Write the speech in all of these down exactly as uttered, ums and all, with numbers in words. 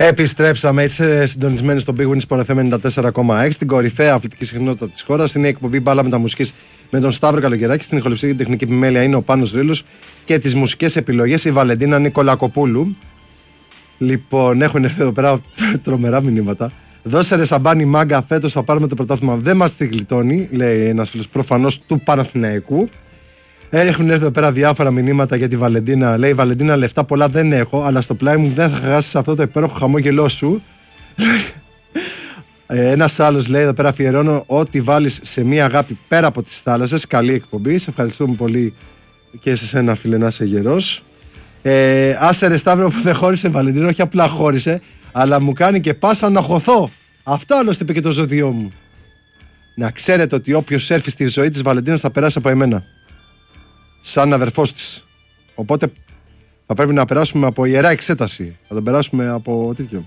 Επιστρέψαμε, έτσι συντονισμένοι στο Big Win Sport εφ εμ ενενήντα τέσσερα κόμμα έξι, την κορυφαία αθλητική συχνότητα της χώρας. Είναι η εκπομπή Μπάλα Μεταμουσικής με τον Σταύρο Καλογεράκη. Στην ηχοληψία και την τεχνική επιμέλεια είναι ο Πάνος Ρήλος και τις μουσικές επιλογές η Βαλεντίνα Νικολακοπούλου. Λοιπόν, έχουν έρθει εδώ πέρα τρομερά μηνύματα. Δώσε ρε Σαμπάνι μάγκα, φέτος θα πάρουμε το πρωτάθλημα. Δεν μας τη γλιτώνει, λέει ένας φίλος προφανώς του Παναθηναϊκού. Έχουν έρθει εδώ πέρα διάφορα μηνύματα για τη Βαλεντίνα. Λέει: Βαλεντίνα, λεφτά πολλά δεν έχω, αλλά στο πλάι μου δεν θα χάσεις αυτό το υπέροχο χαμόγελό σου. Ένας άλλος λέει: εδώ πέρα αφιερώνω ό,τι βάλεις σε μία αγάπη πέρα από τις θάλασσες. Καλή εκπομπή. Σε ευχαριστούμε πολύ και σε σένα, φίλε, να είσαι γερός. Ε, άσε ρε Σταύρο που δεν χώρισε Βαλεντίνα, όχι απλά χώρισε, αλλά μου κάνει και πάσα να χωθώ. Αυτό άλλωστε είπε και το ζώδιό μου. Να ξέρετε ότι όποιος έρθει στη ζωή της Βαλεντίνας θα περάσει από εμένα. Σαν αδερφός της. Οπότε θα πρέπει να περάσουμε από ιερά εξέταση. Θα τον περάσουμε από τέτοιο.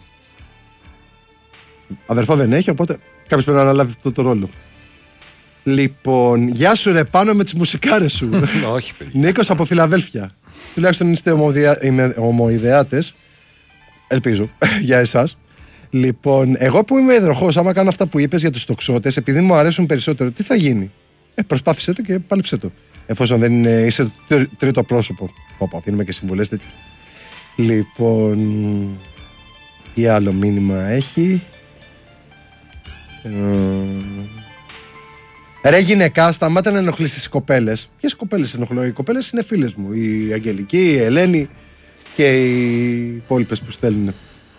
Αδερφό δεν έχει, οπότε κάποιος πρέπει να αναλάβει αυτό το ρόλο. Λοιπόν, γεια σου ρε Πάνο με τις μουσικάρες σου. Όχι, παιδί. Νίκος από Φιλαδέλφια. Τουλάχιστον είστε ομοειδεάτες. Ελπίζω για εσάς. Λοιπόν, εγώ που είμαι υδροχός, άμα κάνω αυτά που είπες για τους τοξότες, επειδή μου αρέσουν περισσότερο, τι θα γίνει? Ε, προσπάθησέ το και πάλεψέ το. Εφόσον δεν είναι, είσαι το τρίτο πρόσωπο. Όπα, δίνουμε και συμβουλές τέτοιες. Λοιπόν, τι άλλο μήνυμα έχει? Ε, ρε γυναικά, σταμάτα να ενοχλείς τις κοπέλες. Ποιες κοπέλες ενοχλώ? Οι κοπέλες είναι φίλες μου. Η Αγγελική, η Ελένη και οι υπόλοιπες που στέλνουν.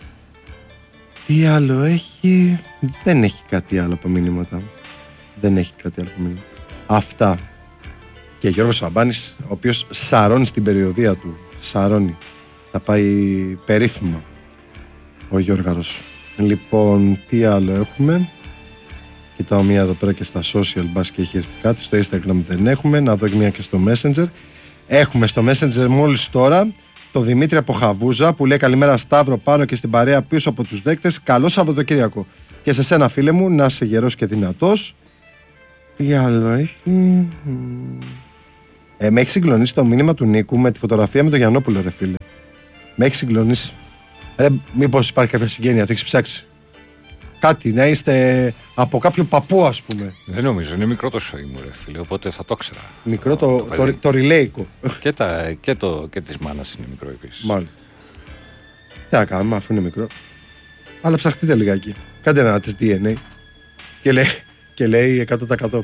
Τι άλλο έχει? Δεν έχει κάτι άλλο από μηνύματα. Δεν έχει κάτι άλλο από μηνύματα. Αυτά. Και Γιώργος Σαμπάνης, ο οποίος σαρώνει στην περιοδία του. Σαρώνει. Θα πάει περίφημα ο Γιώργαρος. Λοιπόν, τι άλλο έχουμε? Κοιτάω μία εδώ πέρα και στα social, μπας και έχει έρθει κάτι. Στο Instagram δεν έχουμε. Να δω και μία και στο Messenger. Έχουμε στο Messenger μόλις τώρα το Δημήτρη από Χαβούζα που λέει: καλημέρα Σταύρο, πάνω και στην παρέα πίσω από τους δέκτες. Καλό Σαββατοκύριακο. Και σε σένα, φίλε μου, να είσαι γερός και δυνατός. Τι άλλο έχει? Ε, με έχει συγκλονίσει το μήνυμα του Νίκου με τη φωτογραφία με τον Γιαννόπουλο, ρε φίλε. Με έχει συγκλονίσει. Ρε, μήπως υπάρχει κάποια συγγένεια, το έχεις ψάξει? Κάτι, να είστε από κάποιο παππού, ας πούμε. Δεν νομίζω, είναι μικρό το σόι μου, ρε φίλε, οπότε θα το ξέρα. Μικρό το, το, το, το, το ριλέικο. Και, τα, και, το, και της μάνας είναι μικρό επίσης. Μάλιστα. Τι θα κάνουμε, αφού είναι μικρό. Αλλά ψαχτείτε λιγάκι. Κάντε ένα τεστ ντι εν έι. Και λέει, και λέει εκατό τοις εκατό.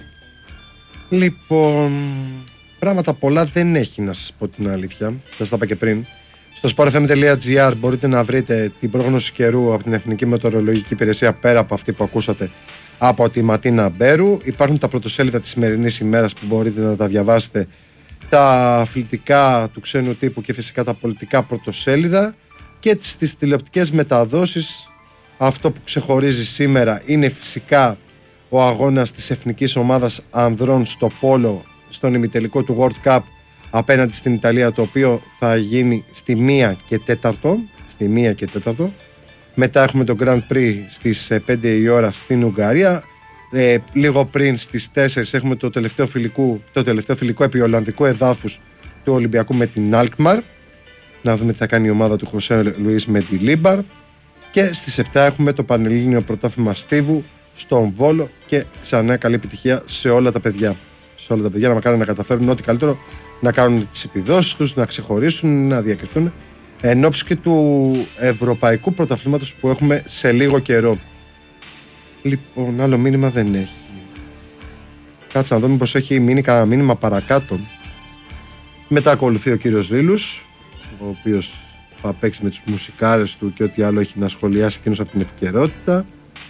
Λοιπόν, πράγματα πολλά δεν έχει, να σας πω την αλήθεια. Θα σας τα είπα και πριν. Στο σπορ εφ εμ τελεία τζι άρ μπορείτε να βρείτε την πρόγνωση καιρού από την Εθνική Μετεωρολογική Υπηρεσία, πέρα από αυτή που ακούσατε από τη Ματίνα Μπέρου. Υπάρχουν τα πρωτοσέλιδα της σημερινής ημέρας που μπορείτε να τα διαβάσετε, τα αθλητικά του ξένου τύπου και φυσικά τα πολιτικά πρωτοσέλιδα, και στις τηλεοπτικές μεταδόσεις. Αυτό που ξεχωρίζει σήμερα είναι φυσικά ο αγώνας της εθνικής ομάδας ανδρών στο πόλο στον ημιτελικό του World Cup απέναντι στην Ιταλία, το οποίο θα γίνει στη μία και τέταρτο. Στη μία και τέταρτο. Μετά έχουμε το Grand Prix στις πέντε η ώρα στην Ουγγαρία. Ε, λίγο πριν στις τέσσερις έχουμε το τελευταίο φιλικό, το τελευταίο φιλικό επί Ολλανδικού εδάφους του Ολυμπιακού με την Alkmaar. Να δούμε τι θα κάνει η ομάδα του Χωσέ Λουίς με τη Λίμπαρ. Και στις επτά έχουμε το Πανελλήνιο Πρωτάθλημα Στίβου στον Βόλο. Και ξανά καλή επιτυχία σε όλα τα παιδιά. Σε όλα τα παιδιά να μακάρι να καταφέρουν ό,τι καλύτερο, να κάνουν τις επιδόσεις τους, να ξεχωρίσουν, να διακριθούν εν ώψη και του Ευρωπαϊκού Πρωταθλήματος που έχουμε σε λίγο καιρό. Λοιπόν, άλλο μήνυμα δεν έχει. Κάτσε να δούμε πως έχει μείνει κανένα μήνυμα παρακάτω. Μετά ακολουθεί ο κύριος Ρήλους, ο οποίος θα παίξει με τους μουσικάρες του και ό,τι άλλο έχει να σχολιάσει εκείνος από την επικαιρότητα.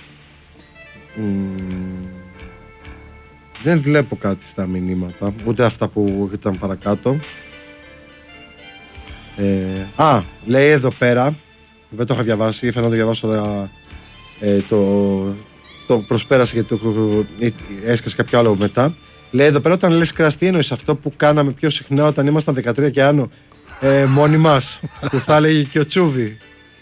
Mm. Δεν βλέπω κάτι στα μηνύματα, ούτε αυτά που ήταν παρακάτω. Ε, α, λέει εδώ πέρα, δεν το είχα διαβάσει, ήθελα να το διαβάσω, ε, το, το προσπέρασε γιατί το, ε, έσκασε κάποιο άλλο μετά. Λέει εδώ πέρα, όταν λες κρας, τι εννοείς? Αυτό που κάναμε πιο συχνά όταν ήμασταν δεκατρία και άνω, ε, μόνοι μας, που θα έλεγε και ο Τσούβι.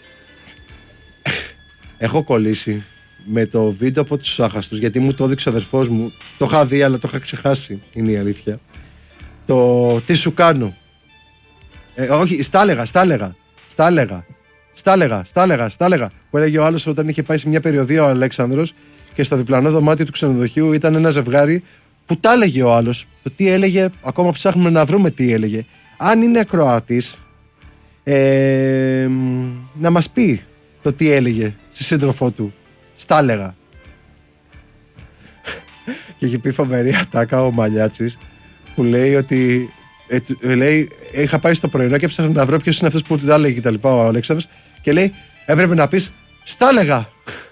Έχω κολλήσει με το βίντεο από τους άχαστους, γιατί μου το έδειξε ο αδερφός μου. Το είχα δει αλλά το είχα ξεχάσει, είναι η αλήθεια. Το τι σου κάνω. ε, Όχι, στα έλεγα, στα έλεγα Στα έλεγα Στα έλεγα, στα έλεγα, στα έλεγα. Που έλεγε ο άλλος όταν είχε πάει σε μια περιοδία ο Αλέξανδρος και στο διπλανό δωμάτιο του ξενοδοχείου ήταν ένα ζευγάρι που τα έλεγε ο άλλος. Το τι έλεγε, ακόμα ψάχνουμε να βρούμε τι έλεγε. Αν είναι ακροατής, ε, να μας πει το τι έλεγε στη σύντροφό του. Στα έλεγα. Και έχει πει φοβερή ατάκα ο Μαλιάτσης που λέει ότι ε, λέει, είχα πάει στο πρωινό και έψαχνα να βρω ποιος είναι αυτός που τα έλεγε και τα λοιπά ο Αλέξανδρος και λέει έπρεπε να πεις στα έλεγα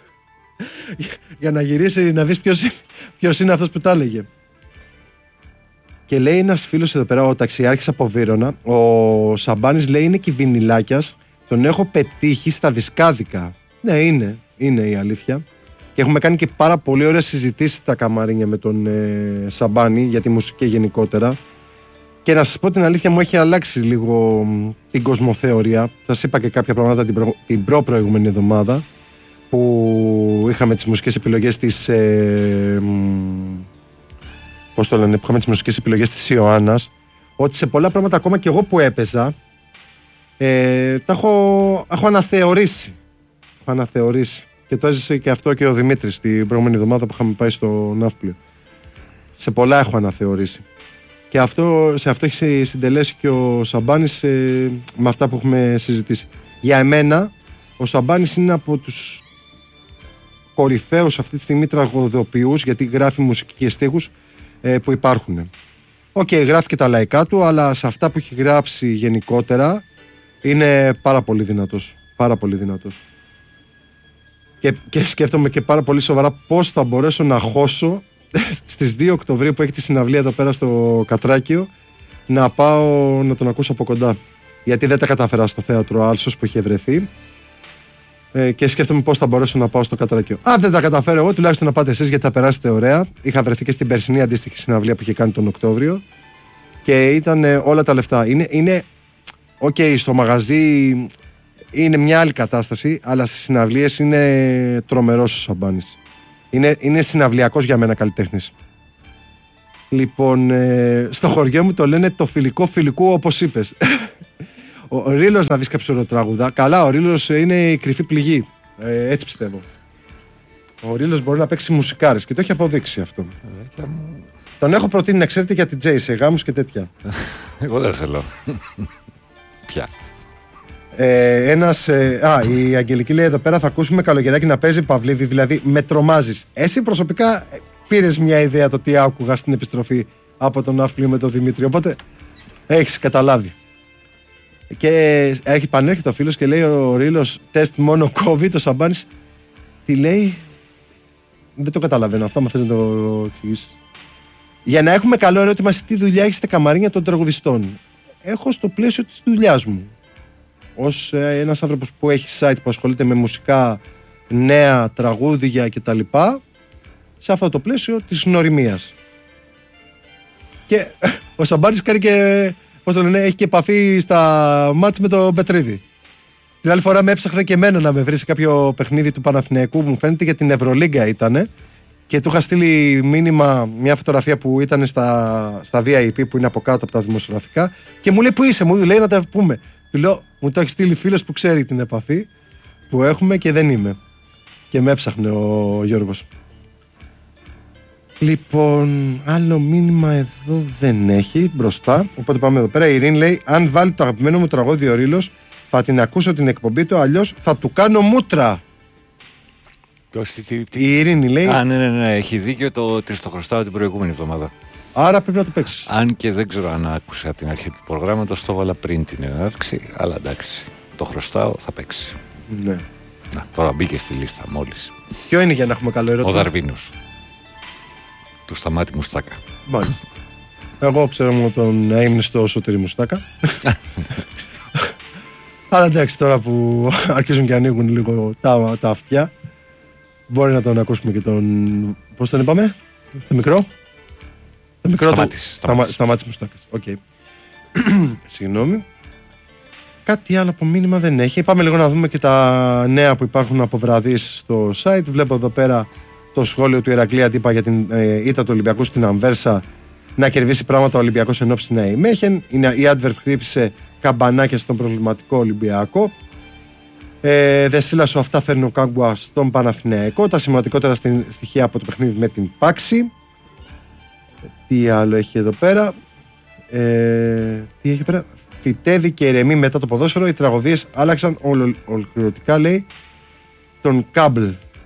για να γυρίσει να δεις ποιος, ποιος είναι αυτός που τα έλεγε. Και λέει ένας φίλος εδώ πέρα, ο ταξιάρχης από Βύρωνα, ο Σαμπάνης λέει είναι Κιβινιλάκιας, τον έχω πετύχει στα δισκάδικα. Ναι, είναι, είναι η αλήθεια. Και έχουμε κάνει και πάρα πολύ ωραίες συζητήσεις στα καμαρίνια με τον ε, Σαμπάνη για τη μουσική γενικότερα. Και να σας πω την αλήθεια, μου έχει αλλάξει λίγο την κοσμοθεωρία. Σας είπα και κάποια πράγματα την, προ, την προ-προηγούμενη εβδομάδα που είχαμε τις μουσικές επιλογές της ε, πώς το λένε, που είχαμε τις μουσικές επιλογές της Ιωάννας, ότι σε πολλά πράγματα ακόμα και εγώ που έπαιζα ε, τα έχω, έχω αναθεωρήσει έχω αναθεωρήσει και το έζησε και αυτό και ο Δημήτρης την προηγούμενη εβδομάδα που είχαμε πάει στο Ναύπλιο. Σε πολλά έχω αναθεωρήσει και αυτό, σε αυτό έχει συντελέσει και ο Σαμπάνης ε, με αυτά που έχουμε συζητήσει. Για εμένα ο Σαμπάνης είναι από τους κορυφαίους αυτή τη στιγμή τραγωδοποιούς, γιατί γράφει μουσική και στίχους ε, που υπάρχουν. Οκ, okay, γράφει και τα λαϊκά του, αλλά σε αυτά που έχει γράψει γενικότερα είναι πάρα πολύ δυνατός. Πάρα πολύ δυνατός. Και, και σκέφτομαι και πάρα πολύ σοβαρά πώς θα μπορέσω να χώσω στις δύο Οκτωβρίου που έχει τη συναυλία εδώ πέρα στο Κατράκιο να πάω να τον ακούσω από κοντά. Γιατί δεν τα κατάφερα στο θέατρο Άλσος που είχε βρεθεί. Ε, και σκέφτομαι πώς θα μπορέσω να πάω στο Κατράκιο. Αν δεν τα καταφέρω εγώ, τουλάχιστον να πάτε εσείς γιατί θα περάσετε ωραία. Είχα βρεθεί και στην περσινή αντίστοιχη συναυλία που είχε κάνει τον Οκτώβριο και ήταν ε, όλα τα λεφτά. Είναι, είναι ok, στο μαγαζί είναι μια άλλη κατάσταση, αλλά στις συναυλίες είναι τρομερός ο Σαμπάνης. Είναι, είναι συναυλιακός για μένα καλλιτέχνης. Λοιπόν, ε, στο χωριό μου το λένε το φιλικό φιλικού, όπως είπες. Ο Ρήλος να δεις κάποιο τραγουδά. Καλά, ο Ρήλος είναι η κρυφή πληγή. Ε, έτσι πιστεύω. Ο Ρήλος μπορεί να παίξει μουσικάρες και το έχει αποδείξει αυτό. Μου... Τον έχω προτείνει να ξέρετε για την Τζέι σε γάμους και τέτοια. Εγώ δεν θέλω. Πια. Ε, ένας, ε, α, η Αγγελική λέει εδώ πέρα θα ακούσουμε καλογεράκι να παίζει Παυλίδη, δηλαδή με τρομάζεις. Εσύ προσωπικά πήρες μια ιδέα το τι άκουγα στην επιστροφή από τον Ναύπλιο με τον Δημήτρη, οπότε έχεις καταλάβει. Και έχει πανέρχεται ο φίλος και λέει ο Ρήλος τεστ μόνο COVID, ο Σαμπάνης τι λέει, δεν το καταλαβαίνω αυτό, μα θες να το εξηγήσεις. Για να έχουμε καλό ερώτημα, σε τι δουλειά έχεις στα καμαρίνια των τραγουδιστών. Έχω στο πλαίσιο της δουλειάς μου ως ένας άνθρωπος που έχει site που ασχολείται με μουσικά, νέα, τραγούδια κτλ, σε αυτό το πλαίσιο της γνωριμίας. Και ο Σαμπάνης κάνει και, πώς το λένε, έχει και επαφή στα μάτς με τον Πετρίδη. Την άλλη φορά με έψαχνε και εμένα να με βρει σε κάποιο παιχνίδι του Παναθηναϊκού, μου φαίνεται για την Ευρωλίγκα ήτανε, και του είχα στείλει μήνυμα, μια φωτογραφία που ήταν στα, στα βι άι πι που είναι από κάτω από τα δημοσιογραφικά, και μου λέει πού είσαι, μου λέει να τα πούμε. Του λέω, μου το έχει στείλει φίλος που ξέρει την επαφή που έχουμε και δεν είμαι. Και με έψαχνε ο Γιώργος. Λοιπόν, άλλο μήνυμα εδώ δεν έχει μπροστά. Οπότε πάμε εδώ πέρα. Η Ειρήνη λέει: αν βάλει το αγαπημένο μου τραγούδι ο Ρήλος, θα την ακούσω την εκπομπή του, αλλιώς θα του κάνω μούτρα. Τι, τι, τι. Η Ειρήνη λέει: Α, ναι, ναι, ναι, έχει δίκιο το ότι στο χρωστάω την προηγούμενη εβδομάδα. Άρα πρέπει να το παίξεις. Αν και δεν ξέρω αν άκουσε από την αρχή του προγράμματος, το έβαλα πριν την έναρξη, αλλά εντάξει, το χρωστάω, θα παίξει. Ναι. Να, τώρα μπήκε στη λίστα μόλις. Ποιο είναι για να έχουμε καλό ερώτημα? Ο Δαρβίνος. Του Σταμάτη Μουστάκα. Μάλιστα. Εγώ ξέρω μόνο τον έμεινε στο Σωτήρι Μουστάκα. Αλλά εντάξει, τώρα που αρχίζουν και ανοίγουν λίγο τα, τα αυτιά, μπορεί να τον ακούσουμε και τον. Πώς τον είπαμε, το μικρό. Το μικρό Σταμάτης, του. Σταμάτης. Σταμάτης Μουστάκας. Οκ. Okay. Συγγνώμη. Κάτι άλλο από μήνυμα δεν έχει. Πάμε λίγο να δούμε και τα νέα που υπάρχουν από βραδείς στο site. Βλέπω εδώ πέρα το σχόλιο του Ηρακλή Αντίπα για την ε, ήττα του Ολυμπιακού στην Αμβέρσα, να κερδίσει πράγματα ο Ολυμπιακός ενόψει στην Ναϊμέχεν. Η Adverb χτύπησε καμπανάκια στον προβληματικό Ολυμπιακό. Ε, Δεσίλας ο αυτά φέρνει ο Κάγκουα στον Παναθηναϊκό. Τα σημαντικότερα στοιχεία από το παιχνίδι με την Πάξη. Τι άλλο έχει εδώ πέρα. Ε, τι έχει πέρα. Φυτεύει και ηρεμεί μετά το ποδόσφαιρο. Οι τραγωδίες άλλαξαν ολοκληρωτικά, λέει, τον Κάμπλ.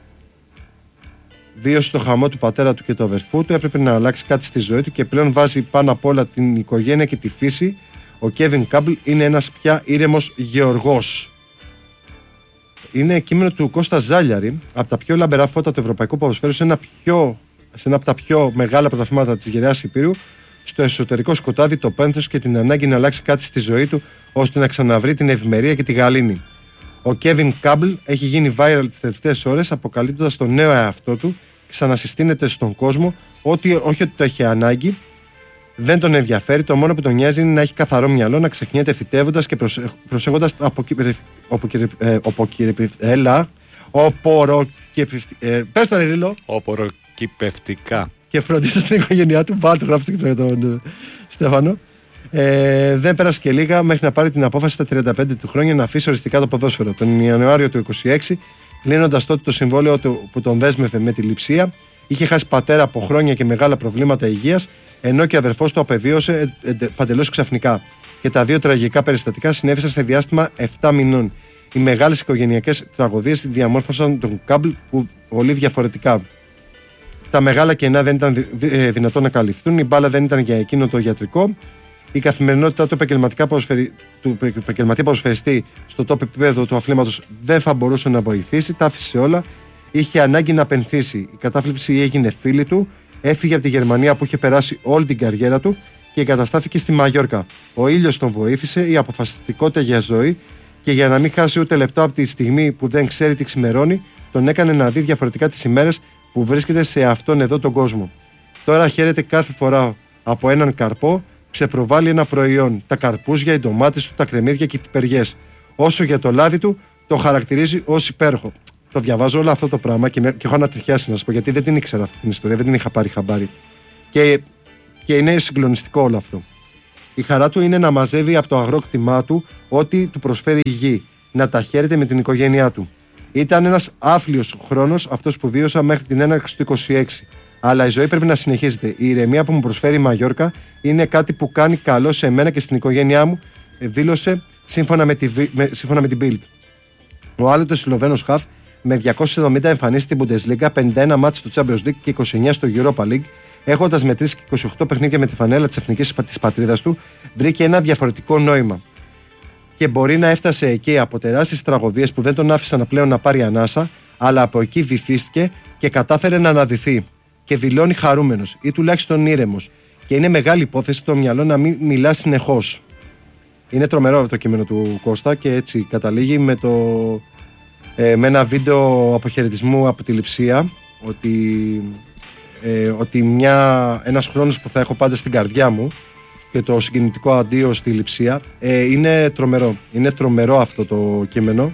Βίωσε το χαμό του πατέρα του και του αδερφού του. Έπρεπε να αλλάξει κάτι στη ζωή του και πλέον βάζει πάνω απ' όλα την οικογένεια και τη φύση. Ο Κέβιν Κάμπλ είναι ένας πια ήρεμος γεωργός. Είναι κείμενο του Κώστα Ζάλιαρη, από τα πιο λαμπερά φώτα του ευρωπαϊκού ποδοσφαίρου, σε ένα, πιο, σε ένα από τα πιο μεγάλα πρωταθλήματα της γεραιάς Υπήρου, στο εσωτερικό σκοτάδι, το πένθος και την ανάγκη να αλλάξει κάτι στη ζωή του, ώστε να ξαναβρει την ευημερία και τη γαλήνη. Ο Κέβιν Κάμπλ έχει γίνει viral τις τελευταίες ώρες, αποκαλύπτοντας τον νέο εαυτό του, ξανασυστήνεται στον κόσμο, ότι όχι ότι το έχει ανάγκη, δεν τον ενδιαφέρει, το μόνο που τον νοιάζει είναι να έχει καθαρό μυαλό, να ξεχνιέται φυτεύοντας και προσέχοντας οποροκυπευτικά και φροντίζει στην οικογένειά του. Βάλτε, γράψτε και για τον Στέφανο. Ε, δεν πέρασε και λίγα μέχρι να πάρει την απόφαση στα τριάντα πέντε του χρόνια να αφήσει οριστικά το ποδόσφαιρο. Τον Ιανουάριο του είκοσι έξι, λύνοντας τότε το συμβόλαιο του που τον δέσμευε με τη Λειψία, είχε χάσει πατέρα από χρόνια και μεγάλα προβλήματα υγείας, ενώ και ο αδερφός του απεβίωσε ε, ε, παντελώς ξαφνικά. Και τα δύο τραγικά περιστατικά συνέβησαν σε διάστημα επτά μηνών. Οι μεγάλες οικογενειακές τραγωδίες διαμόρφωσαν τον Κάμπλ πολύ διαφορετικά. Τα μεγάλα κενά δεν ήταν ε, δυνατόν να καλυφθούν, η μπάλα δεν ήταν για εκείνο το ιατρικό. Η καθημερινότητα του επαγγελματικά ποδοσφαιρι... του επαγγελματία ποδοσφαιριστή στο τόπο επίπεδο του αθλήματος δεν θα μπορούσε να βοηθήσει, τα άφησε όλα. Είχε ανάγκη να πενθήσει. Η κατάθλιψη έγινε φίλη του, έφυγε από τη Γερμανία που είχε περάσει όλη την καριέρα του και εγκαταστάθηκε στη Μαγιόρκα. Ο ήλιος τον βοήθησε, η αποφασιστικότητα για ζωή και για να μην χάσει ούτε λεπτό από τη στιγμή που δεν ξέρει τι ξημερώνει, τον έκανε να δει διαφορετικά τις ημέρες που βρίσκεται σε αυτόν εδώ τον κόσμο. Τώρα χαίρεται κάθε φορά από έναν καρπό, ξεπροβάλλει ένα προϊόν. Τα καρπούζια, οι ντομάτες του, τα κρεμμύδια και οι πιπεριές. Όσο για το λάδι του, το χαρακτηρίζει ως υπέροχο. Το διαβάζω όλο αυτό το πράγμα και, με, και έχω ανατριχιάσει να σας πω, γιατί δεν την ήξερα αυτή την ιστορία, δεν την είχα πάρει χαμπάρι. Και, και είναι συγκλονιστικό όλο αυτό. Η χαρά του είναι να μαζεύει από το αγρόκτημά του ό,τι του προσφέρει η γη, να τα χαίρεται με την οικογένειά του. Ήταν ένας άθλιος χρόνος αυτός που βίωσα μέχρι την έναρξη του είκοσι έξι. Αλλά η ζωή πρέπει να συνεχίζεται. Η ηρεμία που μου προσφέρει η Μαγιόρκα είναι κάτι που κάνει καλό σε μένα και στην οικογένειά μου, δήλωσε σύμφωνα με, τη, με, σύμφωνα με την Bild. Ο άλλος Σλοβαίνος χαφ με διακόσιες εβδομήντα εμφανίσεις στην Bundesliga, πενήντα ένα μάτς στο Champions League και είκοσι εννέα στο Europa League, έχοντας μετρήσει και είκοσι οκτώ παιχνίδια με τη φανέλα της εθνικής της πατρίδας του, βρήκε ένα διαφορετικό νόημα. Και μπορεί να έφτασε εκεί από τεράστιες τραγωδίες που δεν τον άφησαν πλέον να πάρει ανάσα, αλλά από εκεί βυθίστηκε και κατάφερε να αναδυθεί. Και δηλώνει χαρούμενος ή τουλάχιστον ήρεμος. Και είναι μεγάλη υπόθεση το μυαλό να μην μιλά συνεχώς. Είναι τρομερό το κείμενο του Κώστα και έτσι καταλήγει με, το, ε, με ένα βίντεο αποχαιρετισμού από τη Λειψία, ότι, ε, ότι μια, ένας χρόνος που θα έχω πάντα στην καρδιά μου και το συγκινητικό αντίο στη Λειψία, ε, είναι τρομερό. Είναι τρομερό αυτό το κείμενο.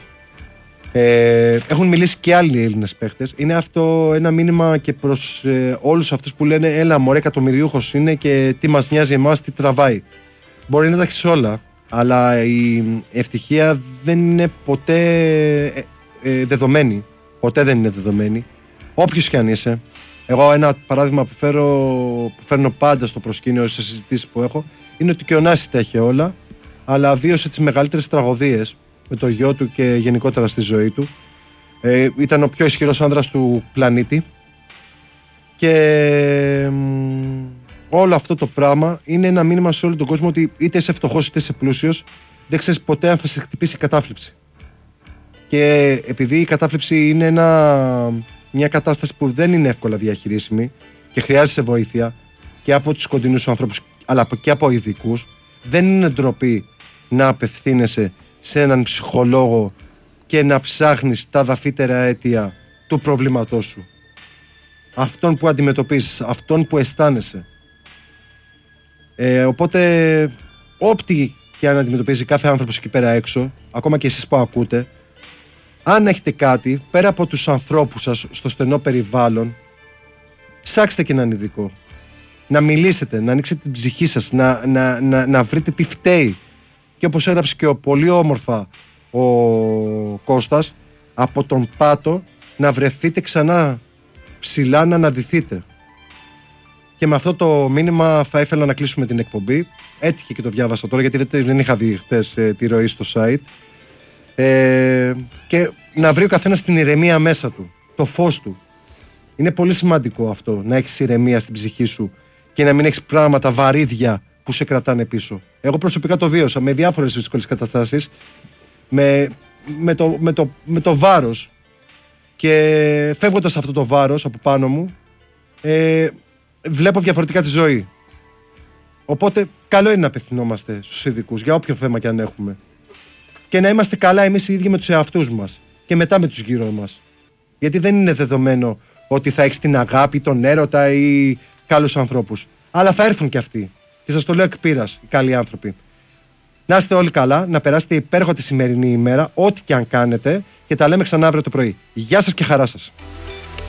Ε, έχουν μιλήσει και άλλοι Έλληνες παίχτες. Είναι αυτό ένα μήνυμα και προς ε, όλους αυτούς που λένε έλα μωρέ εκατομμυριούχος είναι και τι μας νοιάζει εμάς, τι τραβάει. Μπορεί να τα έχεις όλα, αλλά η ευτυχία δεν είναι ποτέ ε, ε, δεδομένη. Ποτέ δεν είναι δεδομένη. Όποιος κι αν είσαι. Εγώ ένα παράδειγμα που, φέρω, που φέρνω πάντα στο προσκήνιο σε συζητήσεις που έχω είναι ότι και ο Νάσης τα έχει όλα, αλλά βίωσε τις μεγαλύτερες τραγωδίες με το γιο του και γενικότερα στη ζωή του. Ε, ήταν ο πιο ισχυρός άνδρας του πλανήτη και μ, όλο αυτό το πράγμα είναι ένα μήνυμα σε όλο τον κόσμο ότι είτε είσαι φτωχός είτε είσαι πλούσιος, δεν ξέρεις ποτέ αν θα σε χτυπήσει η κατάθλιψη. Και επειδή η κατάθλιψη είναι ένα, μια κατάσταση που δεν είναι εύκολα διαχειρίσιμη και χρειάζεσαι βοήθεια και από τους κοντινούς ανθρώπους αλλά και από ειδικούς, δεν είναι ντροπή να απευθύνεσαι σε έναν ψυχολόγο και να ψάχνεις τα βαθύτερα αίτια του προβλήματός σου. Αυτόν που αντιμετωπίζεις, αυτόν που αισθάνεσαι. Ε, οπότε, όποιοι και αν αντιμετωπίζει κάθε άνθρωπος εκεί πέρα έξω, ακόμα και εσείς που ακούτε, αν έχετε κάτι, πέρα από τους ανθρώπους σας στο στενό περιβάλλον, ψάξτε και έναν ειδικό. Να μιλήσετε, να ανοίξετε την ψυχή σας, να, να, να, να βρείτε τι φταίει. Και όπως έγραψε και ο πολύ όμορφα ο Κώστας, από τον πάτο να βρεθείτε ξανά ψηλά, να αναδυθείτε. Και με αυτό το μήνυμα θα ήθελα να κλείσουμε την εκπομπή. Έτυχε και το διάβασα τώρα, γιατί δεν είχα δει χτες ε, τη ροή στο site. Ε, και να βρει ο καθένας την ηρεμία μέσα του, το φως του. Είναι πολύ σημαντικό αυτό, να έχεις ηρεμία στην ψυχή σου και να μην έχεις πράγματα βαρύδια που σε κρατάνε πίσω. Εγώ προσωπικά το βίωσα με διάφορες δύσκολες καταστάσεις, με, με, το, με, το, με το βάρος, και φεύγοντας αυτό το βάρος από πάνω μου, ε, βλέπω διαφορετικά τη ζωή. Οπότε καλό είναι να απευθυνόμαστε στους ειδικούς για όποιο θέμα και αν έχουμε, και να είμαστε καλά εμείς οι ίδιοι με τους εαυτούς μας και μετά με τους γύρω μας. Γιατί δεν είναι δεδομένο ότι θα έχεις την αγάπη, τον έρωτα ή καλούς ανθρώπους. Αλλά θα έρθουν και αυτοί. Και σας το λέω εκ πείρας, οι καλοί άνθρωποι. Να είστε όλοι καλά, να περάσετε υπέροχα τη σημερινή ημέρα, ό,τι και αν κάνετε, και τα λέμε ξανά αύριο το πρωί. Γεια σας και χαρά σας.